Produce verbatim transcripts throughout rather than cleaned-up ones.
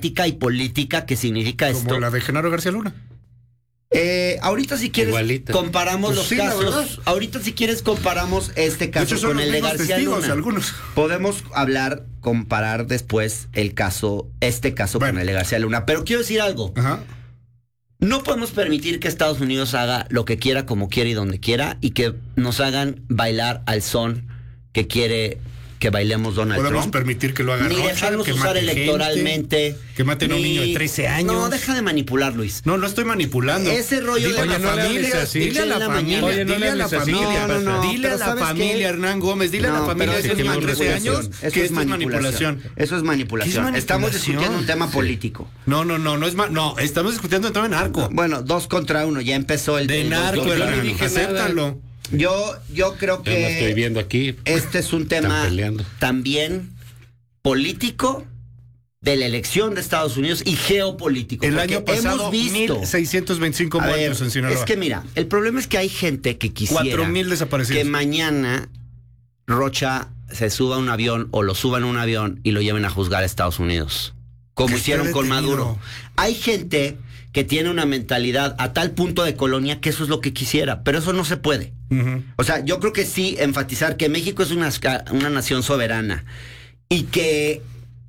práctica y política que significa Como esto. Como la de Genaro García Luna. Eh, ahorita si quieres Igualita. comparamos Pues los sí, casos. Ahorita si quieres comparamos este caso De hecho, son con los el de mismos García testigos, Luna. algunos. Podemos hablar, comparar después el caso, este caso Bueno. con el de García Luna. Pero quiero decir algo. Ajá. No podemos permitir que Estados Unidos haga lo que quiera, como quiera y donde quiera, y que nos hagan bailar al son que quiere que bailemos Donald Podemos Trump. permitir que lo haga Ni Rocha, dejarnos que usar mate electoralmente. gente, que maten a un ni- niño de trece años. No, deja de manipular, Luis. No, no estoy manipulando. Ese rollo dile de a la Oye, no le hables familia, así. dile a la Oye, no familia, le dile a la hables así. familia, No, no, no, dile a pero la ¿sabes familia, qué? Hernán Gómez, dile a la No, familia pero de eso ese es niño de trece manipulación. años Eso que es esto es manipulación. Eso es manipulación. ¿Qué es Estamos manipulación? discutiendo un tema Sí. político. No, no, no, no es ma- no, estamos discutiendo un tema de narco. Bueno, dos contra uno, ya empezó el De el- narco, el- Hernán, dije nada. acéptalo. Yo, yo creo Ya lo estoy que viendo aquí. este es un Están tema peleando. también político de la elección de Estados Unidos y geopolítico. El porque año pasado, hemos visto. mil seiscientos veinticinco A ver, muertos en Sinaloa. es que mira, el problema es que hay gente que quisiera cuatro mil desaparecidos. que mañana Rocha se suba a un avión o lo suban a un avión y lo lleven a juzgar a Estados Unidos, como Que esté hicieron con detenido. Maduro. Hay gente que tiene una mentalidad a tal punto de colonia que eso es lo que quisiera, pero eso no se puede. Ujú. O sea, yo creo que sí enfatizar que México es una, una nación soberana y que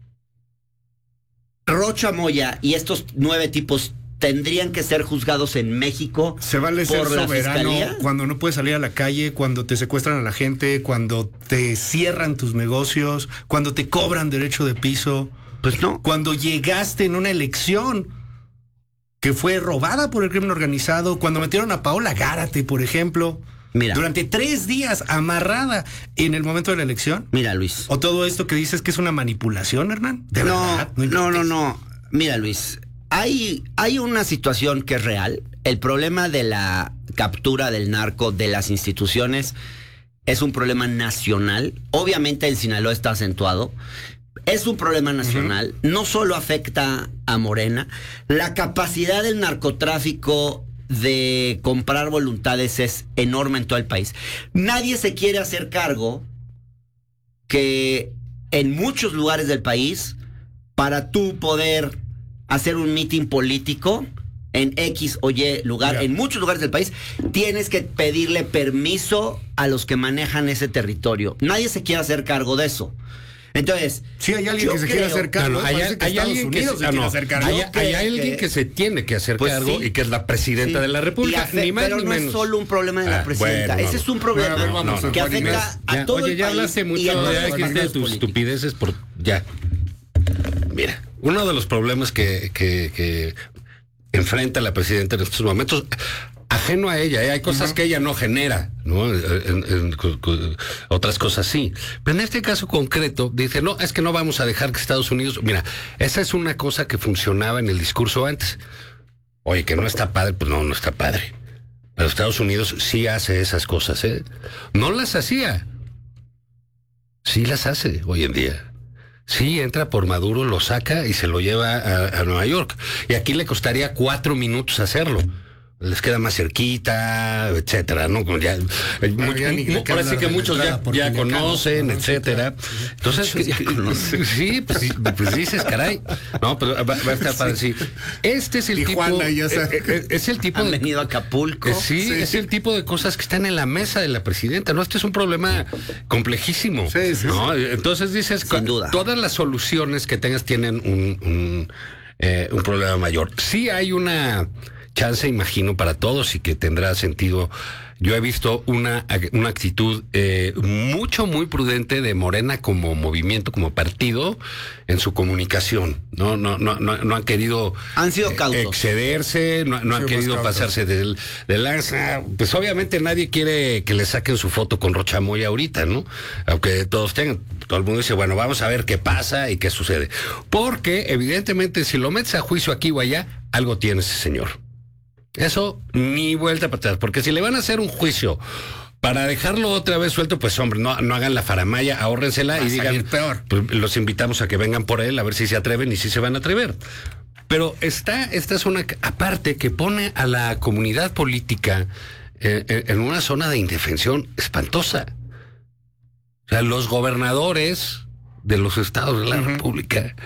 Rocha Moya y estos nueve tipos tendrían que ser juzgados en México. Se vale ser por la soberano fiscalía. cuando no puedes salir a la calle, cuando te secuestran a la gente, cuando te cierran tus negocios, cuando te cobran derecho de piso, Pues no. cuando llegaste en una elección que fue robada por el crimen organizado, cuando metieron a Paola Gárate, por ejemplo, Mira, durante tres días amarrada en el momento de la elección. mira, Luis. ¿O todo esto que dices que es una manipulación, Hernán? ¿De No, verdad? no, no, inventes. no. Mira, Luis, hay, hay una situación que es real. El problema de la captura del narco de las instituciones es un problema nacional. Obviamente en Sinaloa está acentuado. Es un problema nacional. Uh-huh. No solo afecta a Morena. La capacidad del narcotráfico de comprar voluntades es enorme en todo el país. Nadie se quiere hacer cargo que en muchos lugares del país, para tú poder hacer un mitin político en X o Y lugar, yeah. en muchos lugares del país, tienes que pedirle permiso a los que manejan ese territorio. Nadie se quiere hacer cargo de eso. Entonces, sí, hay alguien que se quiere hacer cargo. No, no, hay, hay, hay alguien que se, se no, hacer cargo. Hay, hay alguien que, que se tiene que hacer pues cargo sí. y que es la presidenta sí. de la República. Afe- ni más, pero ni no menos. es solo un problema de la ah, presidenta. bueno, Ese es un problema bueno, vamos, no, que afecta ya, a todo oye, el ya país. hablaste mucho, y a ya dijiste tus estupideces por ya. Mira, uno de los problemas que, que, que enfrenta la presidenta en estos momentos, ajeno a ella, ¿eh? Hay cosas uh-huh. que ella no genera, ¿no? En, en, en, en, otras cosas sí. Pero en este caso concreto, dice, no, es que no vamos a dejar que Estados Unidos... Mira, esa es una cosa que funcionaba en el discurso antes. Oye, que no está padre, pues no, no está padre. Pero Estados Unidos sí hace esas cosas, ¿eh? No las hacía. Sí las hace hoy en día. Sí, entra por Maduro, lo saca y se lo lleva a, a Nueva York. Y aquí le costaría cuatro minutos hacerlo. Les queda más cerquita, etcétera, ¿no? Ya, bueno, ya ni ahora sí que muchos ya, ya conocen, ¿no? etcétera. Entonces, que, ya conocen. Sí, pues, pues dices, caray. No, pero va, va a estar para decir, este es el Tijuana, tipo, ya eh, eh, es el tipo Han de, venido a Acapulco. Eh, sí, sí, es el tipo de cosas que están en la mesa de la presidenta, ¿no? Este es un problema complejísimo. Sí, sí, ¿no? sí. Entonces dices, sin duda, todas las soluciones que tengas tienen un, un, eh, un problema mayor. Sí hay una chance, imagino, para todos y que tendrá sentido. Yo he visto una, una actitud eh, mucho, muy prudente de Morena como movimiento, como partido, en su comunicación. No, no, no, no, no han querido han sido cautos. eh, excederse, no, no han querido cautos. pasarse del, de lanza. Pues obviamente nadie quiere que le saquen su foto con Rocha Moya ahorita, ¿no? Aunque todos tengan, todo el mundo dice, bueno, vamos a ver qué pasa y qué sucede. Porque, evidentemente, si lo metes a juicio aquí o allá, algo tiene ese señor. Eso ni vuelta para atrás, porque si le van a hacer un juicio para dejarlo otra vez suelto, pues hombre, no, no hagan la faramaya, ahórrensela y digan, peor. Pues, los invitamos a que vengan por él, a ver si se atreven y si se van a atrever. Pero está, esta es una aparte que pone a la comunidad política eh, en una zona de indefensión espantosa. O sea, los gobernadores de los estados de la uh-huh. República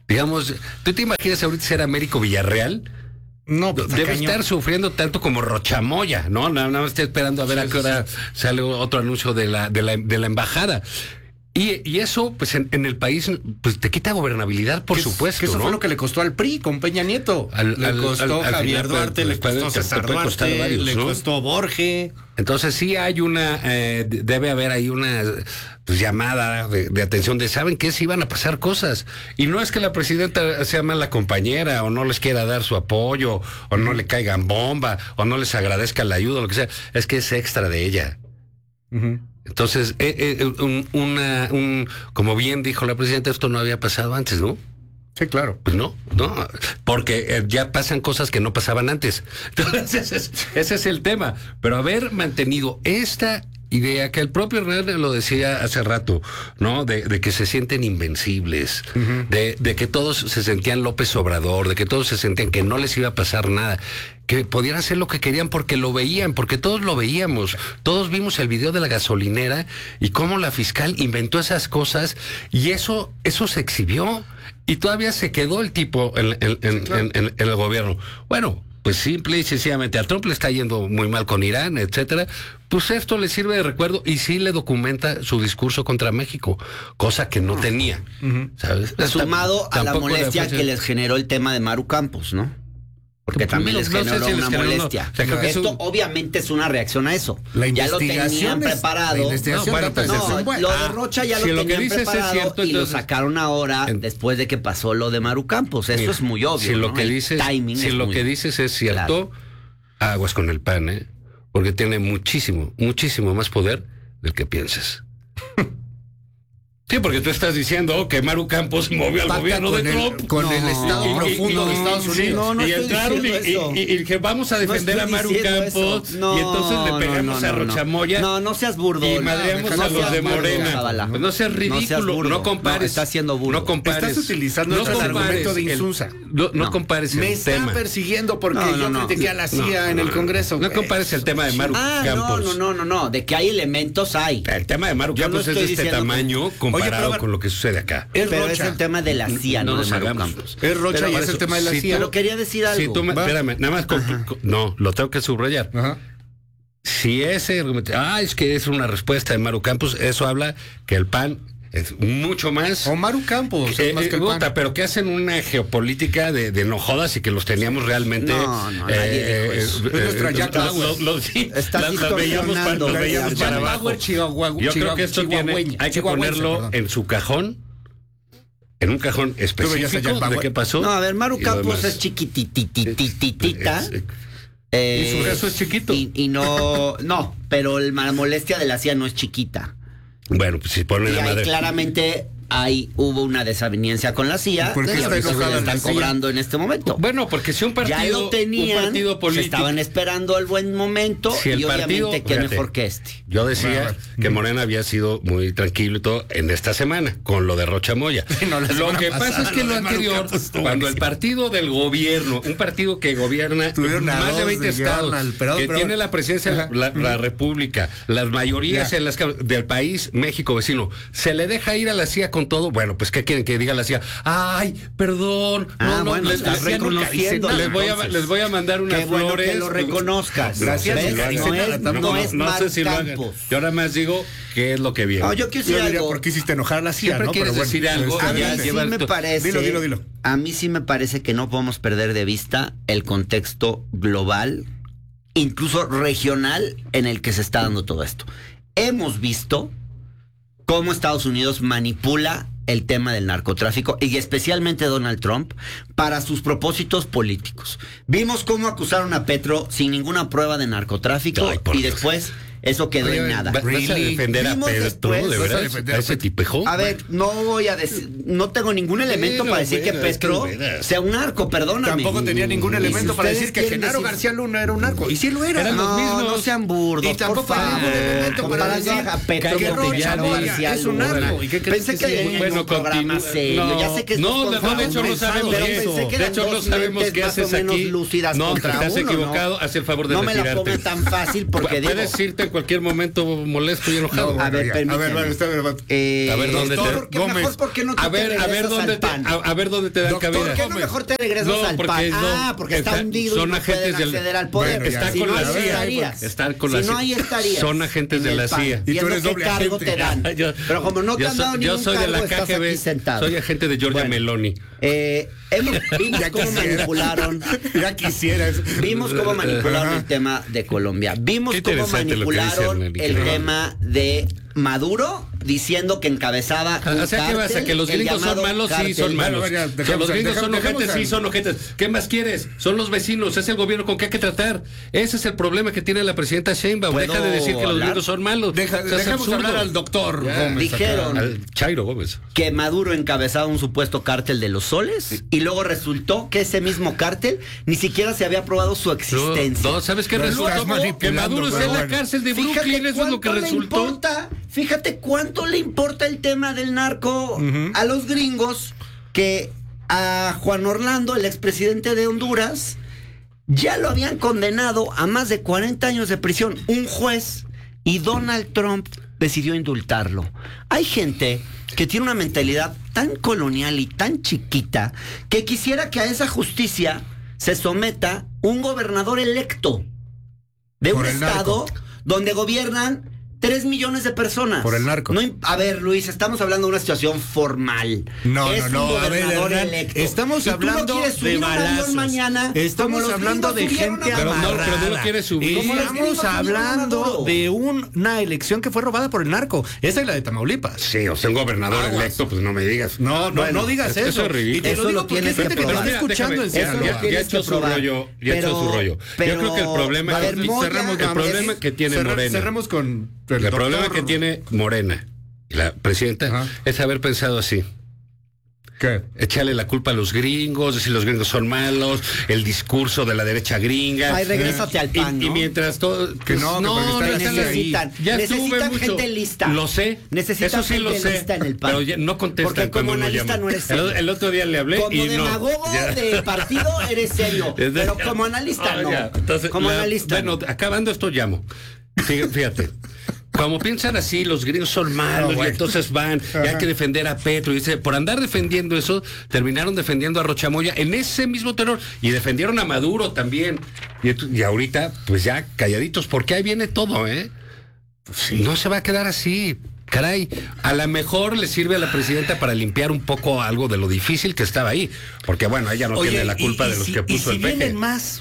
Digamos, ¿tú te imaginas ahorita ser Américo Villarreal? No, pues, debe cañón. estar sufriendo tanto como Rochamoya, ¿no? Nada, nada más estoy esperando a ver sí, a qué hora sí. sale otro anuncio de la, de la, de la embajada. Y, y eso, pues en, en el país, pues te quita gobernabilidad, por que, supuesto. Que eso ¿no? fue lo que le costó al P R I con Peña Nieto. Al, le al, costó al, Javier al Duarte, final, le puede, costó César puede Duarte, varios, le ¿no? costó Borge. Entonces sí hay una, eh, debe haber ahí una pues, llamada de, de atención de, ¿saben qué? Si iban a pasar cosas. Y no es que la presidenta sea mala compañera o no les quiera dar su apoyo o no le caigan bomba o no les agradezca la ayuda o lo que sea. Es que es extra de ella. Uh-huh. Entonces, eh, eh, un, una, un, como bien dijo la presidenta, esto no había pasado antes, ¿no? Sí, claro. Pues no, no, porque eh, ya pasan cosas que no pasaban antes. Entonces, ese es, ese es el tema. Pero haber mantenido esta idea que el propio Hernández lo decía hace rato, ¿no? De, de que se sienten invencibles, uh-huh. de, de que todos se sentían López Obrador, de que todos se sentían que no les iba a pasar nada, que podían hacer lo que querían porque lo veían, porque todos lo veíamos, todos vimos el video de la gasolinera y cómo la fiscal inventó esas cosas y eso, eso se exhibió y todavía se quedó el tipo en, en, en, claro. en, en, en el gobierno. Bueno, pues simple y sencillamente a Trump le está yendo muy mal con Irán, etcétera. Pues esto le sirve de recuerdo y sí le documenta su discurso contra México, cosa que no tenía. Uh-huh. ¿Sabes? Sumado a la molestia que les generó el tema de Maru Campos, ¿no? Porque pues también les no generó sé si una les molestia. No. O sea, esto un... obviamente es una reacción a eso. La ya lo tenían es... preparado. La investigación no, bueno, no, bueno. Lo de Rocha ya si lo tenían lo preparado es cierto, y entonces... lo sacaron ahora en... después de que pasó lo de Maru Campos. Eso Mira, es muy obvio. Si lo ¿no? que dices, si lo muy... que dices es cierto, claro. Aguas con el P A N, ¿eh? Porque tiene muchísimo, muchísimo más poder del que pienses. Sí, porque tú estás diciendo que Maru Campos movió al gobierno de Trump. El, con no, el Estado y, profundo y, de Estados sí, Unidos. No, no y entraron y, y, y, y que vamos a defender no a Maru Campos. No, y entonces le pegamos no, no, a Rochamoya. No, no seas burdo. Y madreamos no, a los de Morena. Pues no seas ridículo. No, no compares. No, estás siendo burdo. No compares. Estás utilizando no el argumento de Insunza. No, no compares el Me tema. Me está persiguiendo porque yo critiqué a la C I A en el Congreso. No compares el tema de Maru Campos. No, no, no, no. De que hay elementos hay. El tema de Maru Campos es de este tamaño comparado con lo que sucede acá. Es Pero Rocha. Es el tema de la C I A, no, no de Maru Campos. Es Rocha Pero y es eso, el tema de la si C I A. Pero quería decir algo. Si tú me, espérame, nada más. Con, con, no, lo tengo que subrayar. Ajá. Si ese argumento, ah, es que es una respuesta de Maru Campos, eso habla que el P A N es mucho más. O Maru Campos, eh, más que el P A N. Pero que hacen una geopolítica de, de no jodas y que los teníamos realmente. No, no, eh, nadie dijo eso. Eh, es nuestra Jack los, los, los, sí, Estás las veíamos para, los veíamos para abajo. Chihuahua, Yo creo que esto tiene, hay que ponerlo perdón. en su cajón. En un cajón específico de qué pasó. No, a ver, Maru Campos es chiquitititititita. Eh, y su brazo es chiquito. Y, y no, no, pero el, la molestia de la C I A no es chiquita. Bueno, pues si ponen y a ahí madre. claramente ahí hubo una desaveniencia con la C I A. ¿Por qué está enojada? Están cobrando en este momento. Bueno, porque si un partido, ya lo tenían, un partido político, se estaban esperando el buen momento si el y partido, obviamente qué fíjate, mejor que este. Yo decía no, que Morena había sido muy tranquilo y todo en esta semana con lo de Rochamoya. No, lo que pasada, pasa es que lo, lo anterior, cuando el partido del gobierno, un partido que gobierna más de veinte estados, al, perdón, que perdón. tiene la presidencia la, la República, las mayorías ya. en las del país, México vecino, se le deja ir a la C I A con todo. Bueno, pues ¿qué quieren que diga la C I A? Ay, perdón, ah, no, no, bueno, les, les, reconociendo, les voy a les voy a mandar unas qué bueno flores. Que lo reconozcas. Gracias. ¿Ves? No, es, no, no es no sé si lo hagan. Yo nada más digo qué es lo que viene. No, yo quiero decir algo. ¿Por qué hiciste enojar a la C I A? Siempre ¿no? quieres Pero decir bueno, algo. A mí sí me tu... parece. Dilo, dilo, dilo. A mí sí me parece que no podemos perder de vista el contexto global, incluso regional, en el que se está dando todo esto. Hemos visto cómo Estados Unidos manipula el tema del narcotráfico y especialmente Donald Trump para sus propósitos políticos. Vimos cómo acusaron a Petro sin ninguna prueba de narcotráfico Ay, y Dios. después eso quedó Oye, en nada. ¿Vas really? a defender Vimos a Petro, después, ¿de verdad? ¿A, a ese tipejo? A ver, no voy a decir, no tengo ningún elemento pero, para decir bueno, que Petro es que sea un narco, perdóname. Tampoco tenía ningún elemento para decir que Genaro decir... García Luna era un narco. Y sí lo era. Eran no, los mismos. No sean burdos, y tampoco por ningún elemento para decir a Petro que Genaro García es un narco. ¿Y qué crees pensé que venía en un programa serio. Ya sé que no, de hecho no sabemos eso. De hecho no sabemos qué haces aquí. No, te has equivocado. Haz el favor de retirarte. No me la pongan tan fácil porque digo, puedes irte en cualquier momento molesto y enojado. No, A ver, ya. permíteme. a ver, a ver, a ver, Eh, A ver, ¿dónde te- ¿por qué- Gómez. mejor porque no te A ver, a ver regresas dónde al te, PAN? a, a ver dónde te dan Doctor, cabida. ¿Por qué no mejor te regresas No, al porque PAN? no, ah, porque está, está- hundido son y no agentes pueden del- acceder al poder. Bueno, ya, Están si con no, la ahí C I A, estarías. están con si la no, C I A. ahí estarías. Son agentes en de el la PAN, C I A. Y tú viendo eres qué doble cargo agente. te dan. Yo- Pero como no te yo han soy- dado yo ningún soy de cargo, la estás K G B, aquí sentado. soy agente de Giorgia Bueno. Meloni. Eh, hemos, vimos Ya cómo quisiera. manipularon. Ya quisieras. Vimos cómo manipularon Ajá. el tema de Colombia. Vimos Qué cómo interesante lo que dice manipularon Arnelli, el qué tema de Maduro diciendo que encabezaba un O sea, ¿qué vas a que los cártel, el gringos son llamado malos? Sí, cártel. son malos. Bueno, ya, Que dejamos los a- gringos son dejamos- ojetes, dejamos sí, a- son ojetes. ¿Qué más quieres? Son los vecinos, es el gobierno con que hay que tratar. Ese es el problema que tiene la presidenta Sheinbaum. ¿Puedo Deja de decir que los hablar? gringos son malos. Deja, O sea, es dejemos absurdo. hablar al doctor Ya. Gómez. Dijeron Al Chairo Gómez. que Maduro encabezaba un supuesto cártel de los soles y luego resultó que ese mismo cártel ni siquiera se había probado su No, existencia. no, ¿sabes qué Pero resultó? estás manipulando, Que Maduro está pero en la bueno. cárcel de Fíjate Brooklyn, eso es lo que cuánto le resultó. importa, fíjate cuánto le importa el tema del narco a los gringos, que a Juan Orlando, el expresidente de Honduras, ya lo habían condenado a más de cuarenta años de prisión, un juez, y Donald Trump decidió indultarlo. Hay gente que tiene una mentalidad tan colonial y tan chiquita que quisiera que a esa justicia se someta un gobernador electo de Por un el estado narco. donde gobiernan tres millones de personas. Por el narco. No, im- a ver, Luis, estamos hablando de una situación formal. No, Es no, un no, a ver, gobernador Hernán, electo. estamos Y tú lo hablando quieres subir de a un avión balazos. mañana, Estamos como los hablando de gringos subieron gente a Pero no, Maduro. pero no lo quieres subir. Como los gringos Estamos subieron a hablando Maduro. de un- una elección que fue robada por el narco. Esa es la de Tamaulipas. Sí, o sea, un gobernador Aguas. electo, pues no me digas. No, no, Bueno, no digas eso eso. es ridículo. Y te Eso lo lo digo porque tienes hay gente que que te probar. está escuchando en déjame, Eso lo Sinaloa. ya, tienes ya hecho que su probar. rollo, ya hecho Pero- su rollo. pero- Yo creo que el problema, a ver, el Moya, problema es- que tiene Cerra- Morena, Cerremos con el, el doctor- problema que tiene Morena y la presidenta Ajá. es haber pensado así. ¿Qué? Echarle la culpa a los gringos, decir los gringos son malos, el discurso de la derecha gringa. Ay, regrésate al Y- PAN, y, ¿no? mientras todo. Que no, que porque están ya haciendo están ahí. necesitan, Ya necesitan estuve mucho. gente lista. Lo sé. Necesitan Eso sí lo gente sé. lista en el PAN. Pero ya no contestan Porque como cuando uno analista llama. no eres el, serio. el otro día le hablé Como y no. demagogo Ya. de partido eres serio, Es de- pero como analista Ah, no. ya. Entonces, como la- analista Bueno, no. acabando esto llamo. Fí- Fíjate. Como piensan así, los gringos son malos, Ah, bueno. y entonces van, y hay Ajá. que defender a Petro. Y dice, por andar defendiendo eso, terminaron defendiendo a Rochamoya en ese mismo terror. Y defendieron a Maduro también. Y, ent- y ahorita, pues ya calladitos, porque ahí viene todo, ¿eh? No se va a quedar así. Caray, a lo mejor le sirve a la presidenta para limpiar un poco algo de lo difícil que estaba ahí. Porque bueno, ella no Oye, tiene la y- culpa y de los si- que y puso si el peje. vienen más,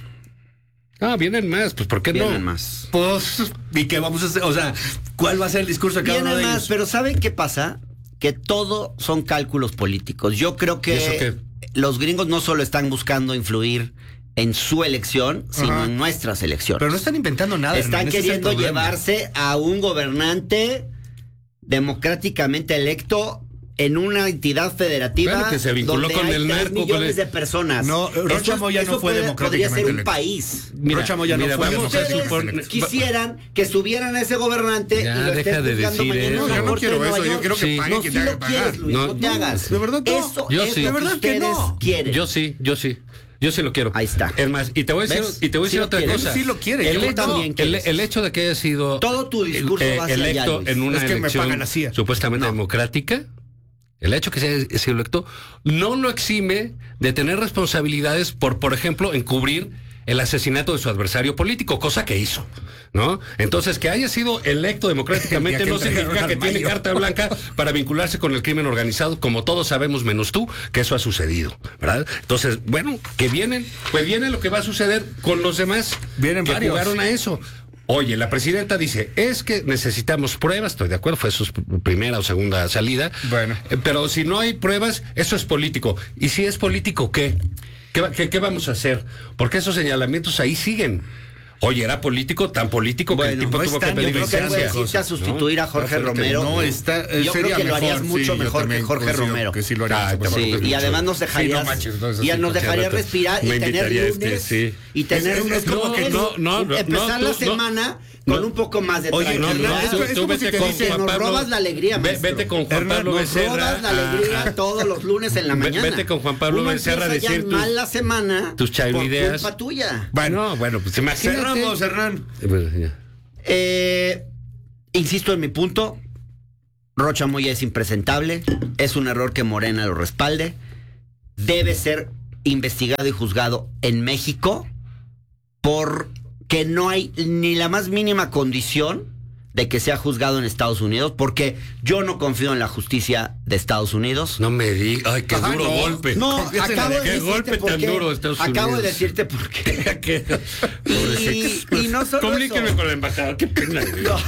Ah, vienen más, pues ¿por qué Vienen no? más. pues, ¿y qué vamos a hacer? O sea, ¿cuál va a ser el discurso de cada Vienen uno de más, ellos? pero ¿saben qué pasa? Que todo son cálculos políticos. Yo creo ¿Y eso que qué? los gringos no solo están buscando influir en su elección, sino Ajá. en nuestras elecciones. Pero no están inventando nada. Están Hernán, ese es el queriendo problema. llevarse a un gobernante democráticamente electo en una entidad federativa Bueno, que se vinculó donde con hay el tres narco, con millones el- de personas. No, Rocha Eso- Moya no eso fue puede- democráticamente Podría ser un electo. país. Mira, Rocha Moya no mira, fue vamos a democráticamente suponer- electo. Quisieran que subieran a ese gobernante Ya, y lo deja estén de juzgando decir mañana en eso. una Yo no corte quiero de Nueva eso, yo York. quiero que Sí. pague No, quien sí tenga lo que quieres, pagar. Luis, no, No, te no, hagas. de verdad no. Eso Yo es sí. lo De verdad que ustedes no. quieren. Yo sí, yo sí. Yo sí lo quiero. Ahí está. Es más, y te voy a decir, ¿Ves? y te voy a Sí decir lo otra quieres. cosa. Sí lo quiere, El yo hecho, también el, quieres. el hecho de que haya sido Todo tu discurso eh, va hacia allá, electo Luis. en una Es que me elección pagan la C I A. supuestamente democrática, el hecho que sea sido electo no lo exime de tener responsabilidades por, por ejemplo, encubrir el asesinato de su adversario político, cosa que hizo, ¿no? Entonces, que haya sido electo democráticamente Ya que no significa entregaron que al tiene Mayo. carta blanca para vincularse con el crimen organizado, como todos sabemos, menos tú, que eso ha sucedido, ¿verdad? Entonces, bueno, que vienen, pues viene lo que va a suceder con los demás Vienen que varios. jugaron a eso. Oye, la presidenta dice, es que necesitamos pruebas, estoy de acuerdo, fue su primera o segunda salida. Bueno. Eh, Pero si no hay pruebas, eso es político. ¿Y si es político, qué? ¿Qué, va- qué, qué vamos a hacer? Porque esos señalamientos ahí siguen. Oye, era político, tan político que el Bueno, tipo no tuvo están que pedir Yo creo que Esas puedes licencia. irte a sustituir a Jorge No, Romero. no, está- eh, yo creo sería que lo harías mejor, mucho sí, yo mejor que también Jorge considero Romero. que sí lo haría Ah, mucho mejor. tampoco Sí, es y mucho. además nos dejarías, Sí, no manches, entonces y sí, nos dejarías rato. respirar y Me tener invitaría a este, lunes sí. y tener Es- lunes es como como que que no, no, no, empezar no, la tú, no. semana con No. un poco más de Oye, No, no, tranquilidad. es tú, como- es tú como vete si te con dicen, Juan nos Pablo. robas la alegría, Ve- maestro. Vete con Juan Hernán, Pablo Nos Becerra. robas la a- alegría a- todos los lunes en la Ve- mañana. vete con Juan Pablo Uno Becerra a empieza ya decir tus- mal la semana tus por chairoideas. culpa tuya. Bueno, No, bueno, pues imagínate. cerramos, Hernán. Eh, pues, ya. Eh, insisto en mi punto, Rocha Moya es impresentable, es un error que Morena lo respalde, debe ser investigado y juzgado en México porque no hay ni la más mínima condición de que sea juzgado en Estados Unidos, porque yo no confío en la justicia de Estados Unidos. No me digas, ay, qué Ajá, duro no, golpe. No, Confías en acabo la- de qué decirte golpe por tan qué. duro de Estados Acabo Unidos. de decirte por qué. Qué- Y, y no solo Comuníquenme eso. con el embajador, qué pena. güey. No.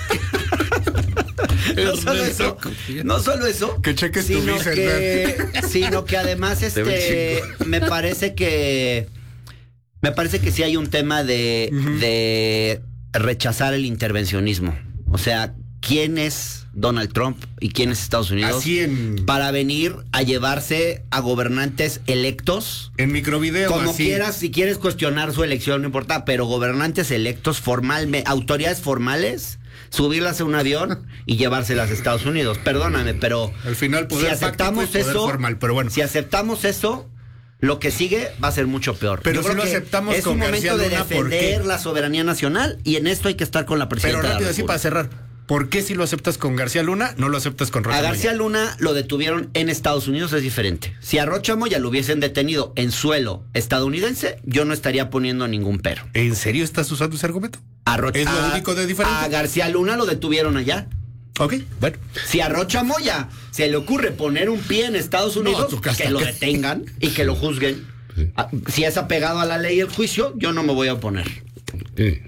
No solo eso, no solo eso, Que cheques tu sino visa, que, sino que además Te ve este me parece que me parece que sí hay un tema de, de rechazar el intervencionismo. O sea, ¿quién es Donald Trump y quién es Estados Unidos Así en, para venir a llevarse a gobernantes electos? en microvideo. Como así. quieras, si quieres cuestionar su elección, no importa, pero gobernantes electos formalmente, autoridades formales, subirlas a un avión y llevárselas a Estados Unidos. Perdóname, pero Al final, poder si aceptamos fáctico y poder eso, formal, pero bueno. si aceptamos eso, lo que sigue va a ser mucho peor. Pero Yo si creo lo que aceptamos es con un García momento de Luna, ¿por defender qué? la soberanía nacional y en esto hay que estar con la Pero presidenta de la rápido, así para República. cerrar. ¿Por qué si lo aceptas con García Luna, no lo aceptas con Rocha A García Moya? Luna lo detuvieron en Estados Unidos, es diferente. Si a Rocha Moya lo hubiesen detenido en suelo estadounidense, yo no estaría poniendo ningún pero. ¿En serio estás usando ese argumento? A Ro- ¿Es lo a- único de diferente? A García Luna lo detuvieron allá. Ok, bueno. Si a Rocha Moya se le ocurre poner un pie en Estados Unidos, tú, hasta que lo que- detengan y que lo juzguen. Ah, Si es apegado a la ley y el juicio, yo no me voy a oponer. Sí.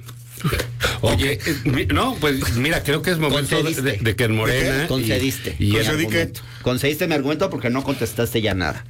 Oye, eh, mi- no, pues mira, creo que es momento de, Concediste. de- de que en Morena. y- Concediste. Y, mi en- Concedí que- argumento. Concediste mi argumento porque no contestaste ya nada.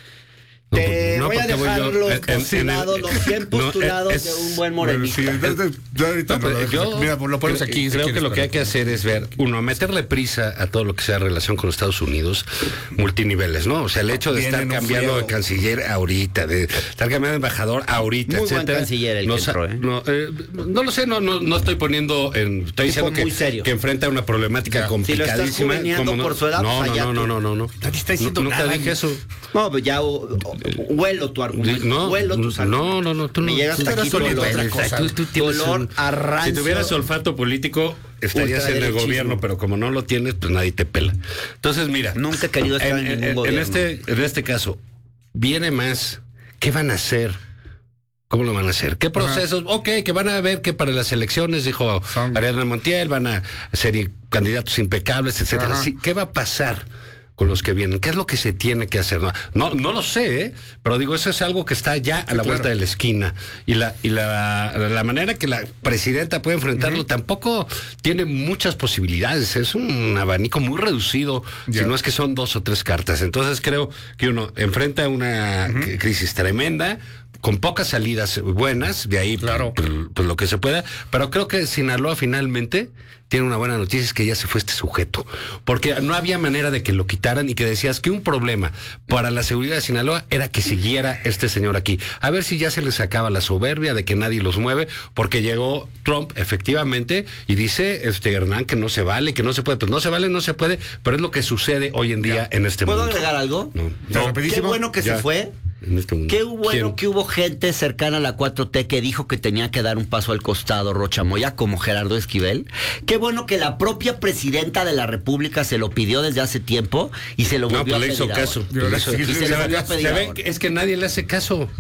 No, Te no, voy a porque voy dejar yo, los en- en- postulados, en- los cien no, postulados es- de un buen Bueno, morenista. sí, entonces, yo ahorita No, no lo pero dejo. yo Mira, pues lo ponemos creo- aquí. si Creo que quieres, lo que hay que hacer es ver, uno, meterle prisa a todo lo que sea relación con Estados Unidos, multiniveles, ¿no? O sea, el hecho de Viene estar en un cambiando friego. de canciller ahorita, de estar cambiando de embajador ahorita, Muy buen etcétera. canciller el no, que sa- entró, ¿eh? no, eh, no lo sé, no, no, no estoy poniendo en. Estoy diciendo que, muy serio. que enfrenta una problemática Ya. Si lo estás complicadísima. juveneando ¿cómo no? por su edad, no, pues no, allá no, no, tú. no, no, no. Nadie está diciendo Nunca nada, dije eso. No, pues ya o- o- huelo tu argumento. No, huelo tus argumentos. no, no, no, tú Me no. llegas tú hasta eres aquí por solito, olor. otra cosa. Tú- tú tienes Olor un- a rancio. Si tuvieras olfato político, estarías en el Ultraderechismo. gobierno, pero como no lo tienes, pues nadie te pela. Entonces, mira. Nunca he querido estar en ningún en gobierno. este, en este caso, viene más. ¿Qué van a hacer? ¿Cómo lo van a hacer? ¿Qué procesos? Ok, que van a ver que para las elecciones, dijo Son- Ariadna Montiel, van a ser candidatos impecables, etcétera. Ajá. Sí, ¿qué va a pasar con los que vienen? ¿Qué es lo que se tiene que hacer? No, no, no lo sé, ¿eh? Pero digo, eso es algo que está ya a la claro. vuelta de la esquina. Y la, y la, la manera que la presidenta puede enfrentarlo tampoco tiene muchas posibilidades. Es un abanico muy reducido, Ya. si no es que son dos o tres cartas. Entonces creo que uno enfrenta una c- crisis tremenda, con pocas salidas buenas, de ahí Claro. pues, pues, lo que se pueda, pero creo que Sinaloa finalmente tiene una buena noticia, es que ya se fue este sujeto, porque no había manera de que lo quitaran y que decías que un problema para la seguridad de Sinaloa era que siguiera este señor aquí. A ver si ya se les acaba la soberbia de que nadie los mueve, porque llegó Trump efectivamente y dice este Hernán que no se vale, que no se puede, pues no se vale, no se puede, pero es lo que sucede hoy en día en este ¿Puedo mundo. agregar algo? No, Ya, no, Qué rapidísimo. bueno que Ya. se fue. en este mundo. Qué bueno ¿Quién? que hubo gente cercana a la cuatro T que dijo que tenía que dar un paso al costado Rocha Moya, como Gerardo Esquivel. Qué bueno que la propia presidenta de la República se lo pidió desde hace tiempo y se lo No, volvió pues a le pedir hizo ahora. caso. Yo Le hizo- sí, Y sí, se sí, lo sí, volvió a sí, pedir Se ve ahora. que- es que nadie le hace caso.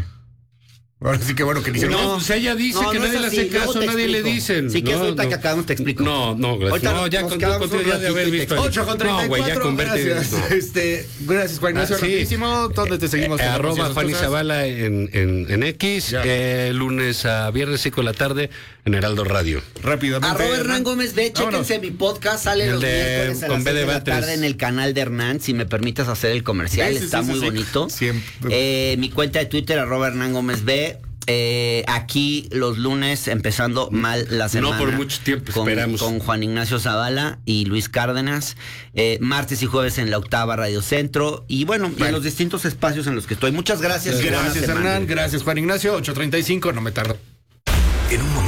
Ahora sí que bueno que le hicieron. No, pues ella dice No, que no nadie es le así, hace luego caso, te nadie le explico. dicen. Si quieres, No, ahorita no. que acabamos te explico. No, no, gracias. Ahorita No, ya nos con, quedamos contigo un ya de haber ratito y te visto. explico. ocho con treinta y No, güey, ya cuatro, converte. gracias. no. Este, gracias, Juan Ignacio. Ah, sí. Rapidísimo, ¿dónde te seguimos? Eh, con arroba noticias, Fanny cosas? Zavala en, en, en X, Ya. eh, lunes a viernes, cinco de la tarde, en Heraldo Radio. Rápidamente. Arroba Hernán Gómez B, Vámonos. chéquense mi podcast, sale El los de miércoles a con las B seis de de la Batres. tarde en el canal de Hernán, si me permites hacer el comercial, Sí, sí, está sí, muy sí, sí. bonito. Siempre. Eh, mi cuenta de Twitter, arroba Hernán Gómez B. Eh, aquí los lunes, empezando mal la semana. por mucho tiempo, con, esperamos. Con Juan Ignacio Zavala y Luis Cárdenas. Eh, martes y jueves en la Octava Radio Centro. Y bueno, y en los distintos espacios en los que estoy. Muchas gracias. y buena Gracias, semana. Hernán. Gracias, Juan Ignacio. ocho treinta y cinco, no me tardo. En un momento